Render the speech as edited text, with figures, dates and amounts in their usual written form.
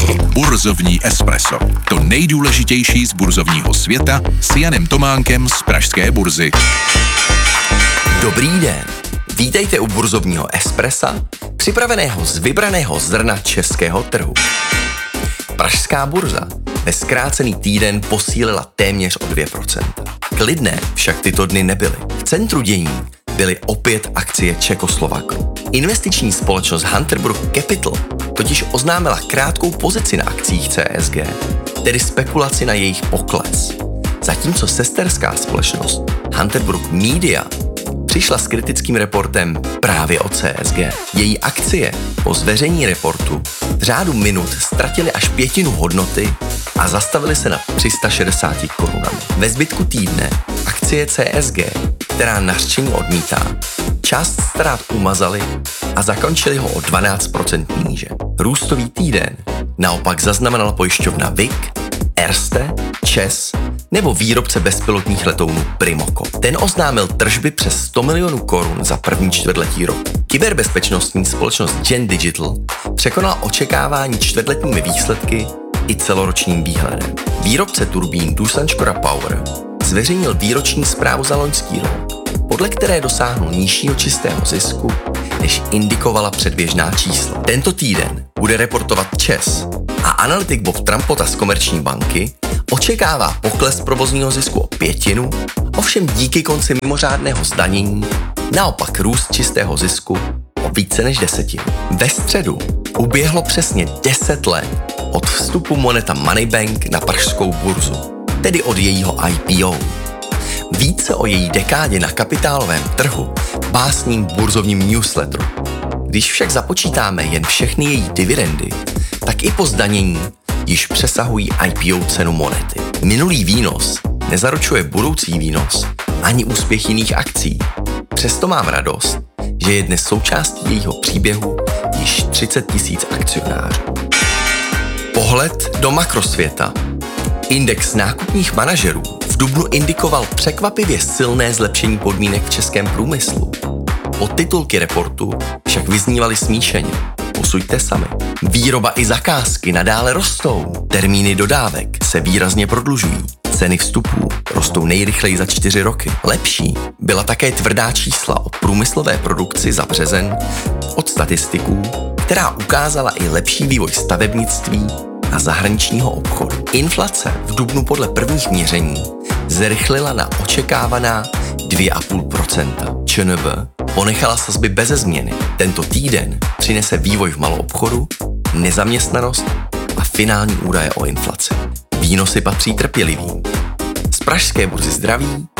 Burzovní espresso. To nejdůležitější z burzovního světa s Janem Tománkem z pražské burzy. Dobrý den. Vítejte u burzovního espressa, připraveného z vybraného zrna českého trhu. Pražská burza ve zkrácený týden posílila téměř o 2%. Klidné však tyto dny nebyly. V centru dění byly opět akcie Czechoslovaku. Investiční společnost Hunter Brook Capital totiž oznámila krátkou pozici na akcích CSG, tedy spekulaci na jejich pokles. Zatímco sesterská společnost Hunter Brook Media přišla s kritickým reportem právě o CSG. Její akcie po zveřejnění reportu v řádu minut ztratily až 1/5 hodnoty a zastavily se na 360 korunami. Ve zbytku týdne akcie CSG, která nařčení odmítá, část ztrát umazali a zakončili ho o 12% níže. Růstový týden naopak zaznamenala pojišťovna VIK, Erste, ČEZ nebo výrobce bezpilotních letounů Primoko. Ten oznámil tržby přes 100 milionů korun za první čtvrtletí roku. Kyberbezpečnostní společnost Gen Digital překonala očekávání čtvrtletními výsledky i celoročním výhledem. Výrobce turbín Doosan Škoda Power zveřejnil výroční zprávu za loňský rok, podle které dosáhnul nižšího čistého zisku, než indikovala předběžná čísla. Tento týden bude reportovat ČEZ a analytik Bob Trampota z Komerční banky očekává pokles provozního zisku o 1/5, ovšem díky konci mimořádného zdanění naopak růst čistého zisku o více než 10. Ve středu uběhlo přesně 10 let od vstupu Moneta Moneybank na pražskou burzu, tedy od jejího IPO. Více o její dekádě na kapitálovém trhu básním burzovním newsletteru. Když však započítáme jen všechny její dividendy, tak i po zdanění již přesahují IPO cenu Monety. Minulý výnos nezaručuje budoucí výnos ani úspěch jiných akcí. Přesto mám radost, že je dnes součástí jejího příběhu již 30 000 akcionářů. Pohled do makrosvěta. Index nákupních manažerů v dubnu indikoval překvapivě silné zlepšení podmínek v českém průmyslu. Podtitulky reportu však vyznívaly smíšeně. Posuďte sami. Výroba i zakázky nadále rostou. Termíny dodávek se výrazně prodlužují. Ceny vstupů rostou nejrychleji za 4 roky. Lepší byla také tvrdá čísla o průmyslové produkci za březen od statistiků, která ukázala i lepší vývoj stavebnictví a zahraničního obchodu. Inflace v dubnu podle prvních měření zrychlila na očekávaná 2,5%. ČNB ponechala sazby beze změny. Tento týden přinese vývoj v maloobchodu, nezaměstnanost a finální údaje o inflaci. Výnosy patří trpělivým. Z pražské burzy zdraví